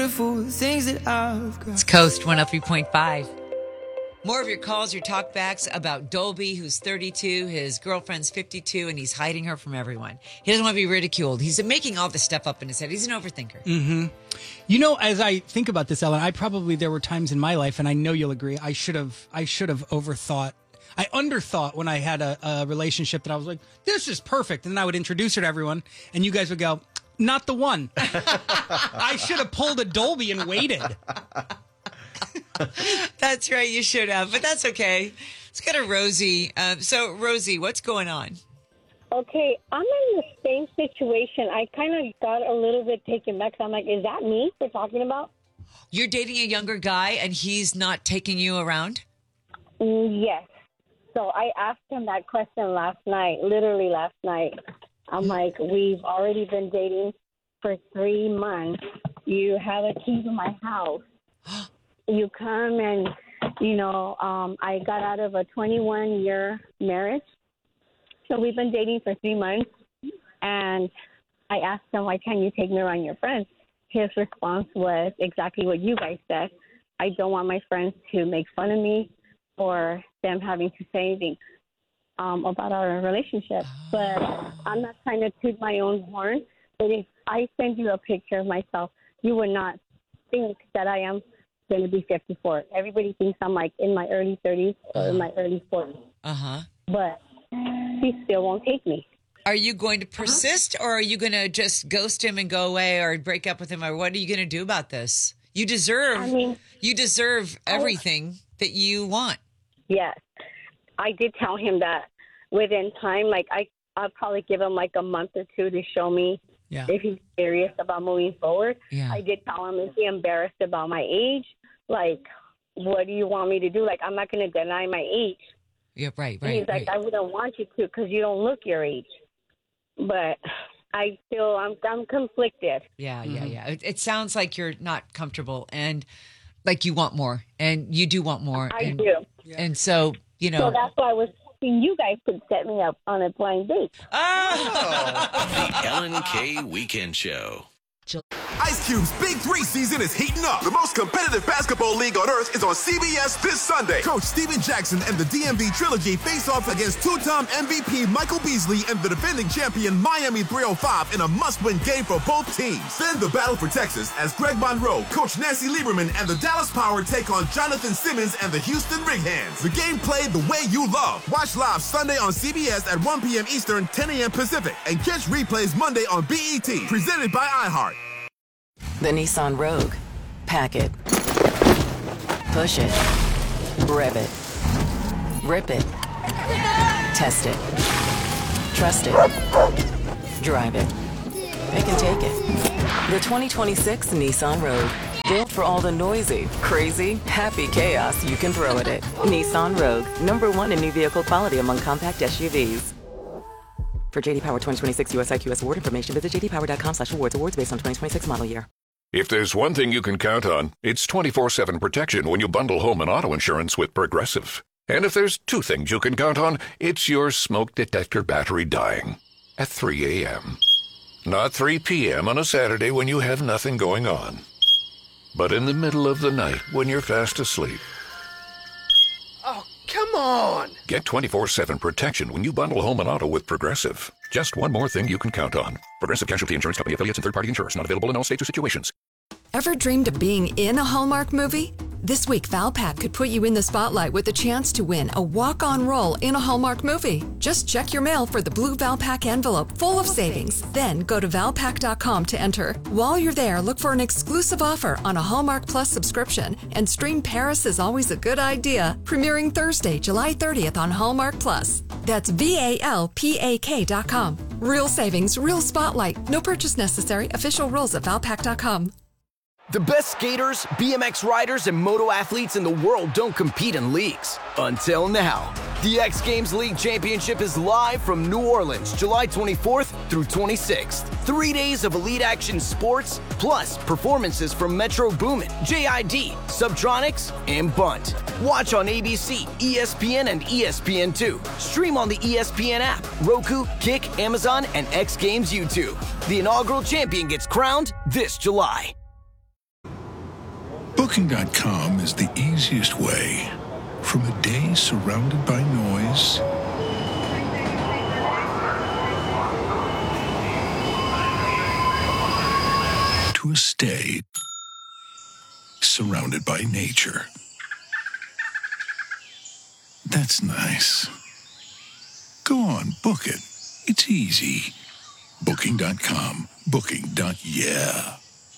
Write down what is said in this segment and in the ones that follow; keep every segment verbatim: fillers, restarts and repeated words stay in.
Things that I've got. It's Coast one oh three point five. More of your calls, your talkbacks about Dolby, who's thirty-two, his girlfriend's fifty-two, and he's hiding her from everyone. He doesn't want to be ridiculed. He's making all this stuff up in his head. He's an overthinker. Mm-hmm. You know, as I think about this, Ellen, I probably, there were times in my life, and I know you'll agree, I should have, I should have overthought. I underthought when I had a, a relationship that I was like, this is perfect. And then I would introduce her to everyone, and you guys would go, not the one. I should have pulled a Dolby and waited. That's right, you should have, but that's okay. Let's go to Rosie. Um, so, Rosie, what's going on? Okay, I'm in the same situation. I kind of got a little bit taken back. So I'm like, is that me we're talking about? You're dating a younger guy, and he's not taking you around? Mm, yes. So I asked him that question last night, literally last night. I'm like, we've already been dating for three months. You have a key to my house. You come and, you know, um, I got out of a twenty-one year marriage. So we've been dating for three months. And I asked him, why can't you take me around your friends? His response was exactly what you guys said. I don't want my friends to make fun of me or them having to say anything um, about our relationship. But I'm not trying to toot my own horn. But if I send you a picture of myself, you would not think that I am going to be fifty-four. Everybody thinks I'm like in my early thirties or in my early forties. Uh-huh. But he still won't take me. Are you going to persist, uh-huh. or are you going to just ghost him and go away or break up with him? Or what are you going to do about this? You deserve, I mean, you deserve everything I, that you want. Yes. I did tell him that within time, like I, I'll probably give him like a month or two to show me yeah. if he's serious about moving forward. Yeah. I did tell him, is he embarrassed about my age? Like, what do you want me to do? Like, I'm not going to deny my age. Yeah, right, right. And he's like, right. I wouldn't want you to because you don't look your age. But I still, I'm, I'm conflicted. Yeah, mm-hmm. yeah, yeah. It, it sounds like you're not comfortable and like you want more, and you do want more. I and, do. And so, you know. So that's why I was hoping you guys could set me up on a blind date. Oh. The Ellen K Weekend Show. Ice Cube's Big Three season is heating up. The most competitive basketball league on earth is on C B S this Sunday. Coach Steven Jackson and the D M V Trilogy face off against two-time M V P Michael Beasley and the defending champion Miami three oh five in a must-win game for both teams. Then the battle for Texas as Greg Monroe, Coach Nancy Lieberman, and the Dallas Power take on Jonathan Simmons and the Houston Rig Hands. The game played the way you love. Watch live Sunday on C B S at one p.m. Eastern, ten a.m. Pacific, and catch replays Monday on B E T. Presented by iHeart. The Nissan Rogue. Pack it. Push it. Rev it. Rip it. Test it. Trust it. Drive it. It can take it. The twenty twenty-six Nissan Rogue. Built for all the noisy, crazy, happy chaos you can throw at it. Nissan Rogue. Number one in new vehicle quality among compact S U Vs. For J D Power twenty twenty-six U S I Q S award information, visit j d power dot com slash awards. Awards based on twenty twenty-six model year. If there's one thing you can count on, it's twenty-four seven protection when you bundle home and auto insurance with Progressive. And if there's two things you can count on, it's your smoke detector battery dying at three a.m. Not three p.m. on a Saturday when you have nothing going on, but in the middle of the night when you're fast asleep. Oh, come on! Get twenty-four seven protection when you bundle home and auto with Progressive. Just one more thing you can count on. Progressive Casualty Insurance Company, affiliates, and third-party insurers. Not available in all states or situations. Ever dreamed of being in a Hallmark movie? This week, Valpak could put you in the spotlight with a chance to win a walk-on role in a Hallmark movie. Just check your mail for the blue Valpak envelope full of savings. Then go to valpak dot com to enter. While you're there, look for an exclusive offer on a Hallmark Plus subscription and stream Paris is Always a Good Idea, premiering Thursday, July thirtieth on Hallmark Plus. That's V A L P A K dot com. Real savings, real spotlight. No purchase necessary. Official rules at valpak dot com. The best skaters, B M X riders, and moto athletes in the world don't compete in leagues. Until now. The X Games League Championship is live from New Orleans, July twenty-fourth through twenty-sixth. Three days of elite action sports, plus performances from Metro Boomin, J I D, Subtronics, and Bunt. Watch on A B C, E S P N, and E S P N two. Stream on the E S P N app, Roku, Kick, Amazon, and X Games YouTube. The inaugural champion gets crowned this July. Booking dot com is the easiest way. From a day surrounded by noise to a stay surrounded by nature. That's nice. Go on, book it. It's easy. Booking dot com. Booking. Yeah.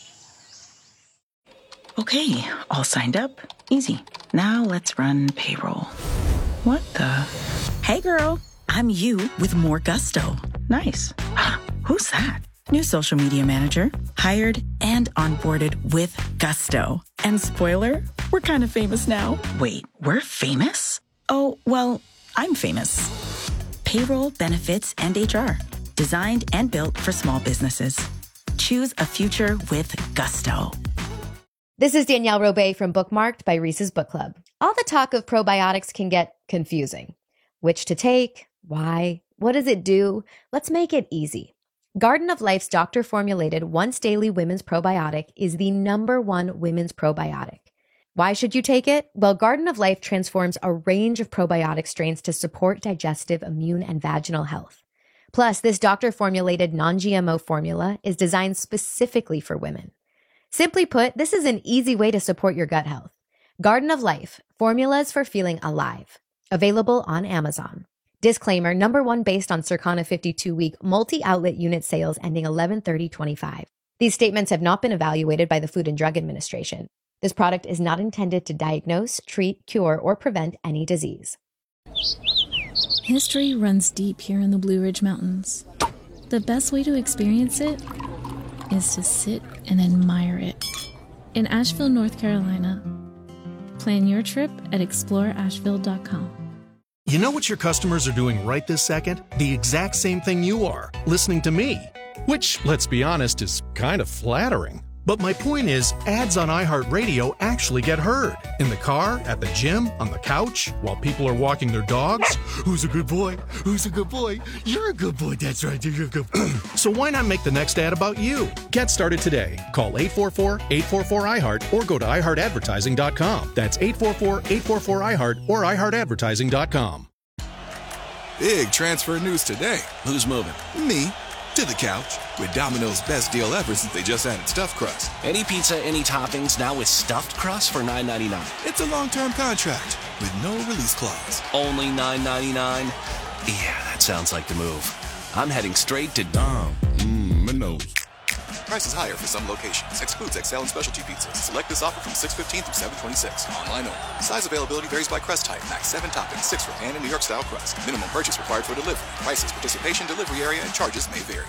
Okay, all signed up. Easy. Now let's run payroll. What the? Hey girl, I'm you with more gusto. Nice. Who's that? New social media manager. Hired and onboarded with gusto. And spoiler, we're kind of famous now. Wait, we're famous? Oh, well, I'm famous. Payroll, benefits, and H R. Designed and built for small businesses. Choose a future with gusto. This is Danielle Robay from Bookmarked by Reese's Book Club. All the talk of probiotics can get confusing. Which to take? Why? What does it do? Let's make it easy. Garden of Life's doctor-formulated once-daily women's probiotic is the number one women's probiotic. Why should you take it? Well, Garden of Life transforms a range of probiotic strains to support digestive, immune, and vaginal health. Plus, this doctor-formulated non-G M O formula is designed specifically for women. Simply put, this is an easy way to support your gut health. Garden of Life, formulas for feeling alive. Available on Amazon. Disclaimer, number one based on Circana fifty-two week multi-outlet unit sales ending eleven thirty twenty-five. These statements have not been evaluated by the Food and Drug Administration. This product is not intended to diagnose, treat, cure, or prevent any disease. History runs deep here in the Blue Ridge Mountains. The best way to experience it is to sit and admire it. In Asheville, North Carolina. Plan your trip at explore asheville dot com. You know what your customers are doing right this second? The exact same thing you are, listening to me. Which, let's be honest, is kind of flattering. But my point is, ads on iHeartRadio actually get heard. In the car, at the gym, on the couch, while people are walking their dogs. Who's a good boy? Who's a good boy? You're a good boy, that's right, you're a good boy. So why not make the next ad about you? Get started today. Call eight four four, eight four four, I heart or go to i heart advertising dot com. That's eight four four, eight four four, I heart or i heart advertising dot com. Big transfer news today. Who's moving? Me. To the couch with Domino's best deal ever since they just added stuffed crust. Any pizza, any toppings, now with stuffed crust for nine ninety-nine. It's a long-term contract with no release clause. Only nine ninety-nine? Yeah, that sounds like the move. I'm heading straight to Dom. Mmm, Minos. Prices higher for some locations. Excludes X L and specialty pizzas. Select this offer from six fifteen through seven twenty-six. Online only. Size availability varies by crust type. Max seven toppings, six for pan and New York style crust. Minimum purchase required for delivery. Prices, participation, delivery area, and charges may vary.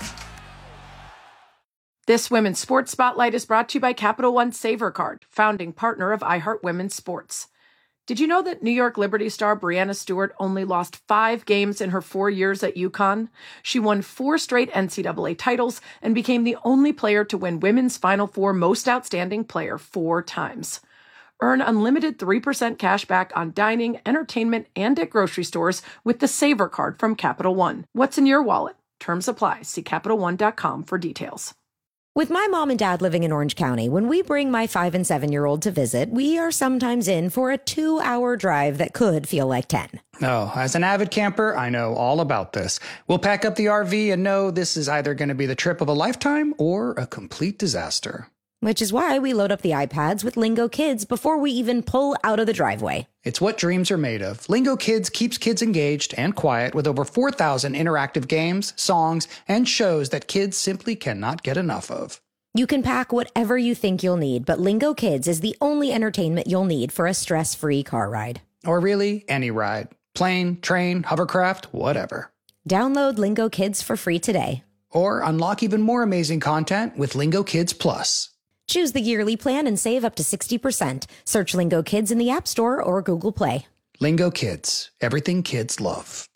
This Women's Sports Spotlight is brought to you by Capital One Savor Card, founding partner of iHeart Women's Sports. Did you know that New York Liberty star Breanna Stewart only lost five games in her four years at UConn? She won four straight N C double A titles and became the only player to win Women's Final Four Most Outstanding Player four times. Earn unlimited three percent cash back on dining, entertainment, and at grocery stores with the Savor Card from Capital One. What's in your wallet? Terms apply. See Capital One dot com for details. With my mom and dad living in Orange County, when we bring my five and seven-year-old to visit, we are sometimes in for a two-hour drive that could feel like ten. Oh, as an avid camper, I know all about this. We'll pack up the R V and know this is either going to be the trip of a lifetime or a complete disaster. Which is why we load up the iPads with Lingo Kids before we even pull out of the driveway. It's what dreams are made of. Lingo Kids keeps kids engaged and quiet with over four thousand interactive games, songs, and shows that kids simply cannot get enough of. You can pack whatever you think you'll need, but Lingo Kids is the only entertainment you'll need for a stress-free car ride. Or really, any ride. Plane, train, hovercraft, whatever. Download Lingo Kids for free today. Or unlock even more amazing content with Lingo Kids Plus. Choose the yearly plan and save up to sixty percent. Search Lingo Kids in the App Store or Google Play. Lingo Kids. Everything kids love.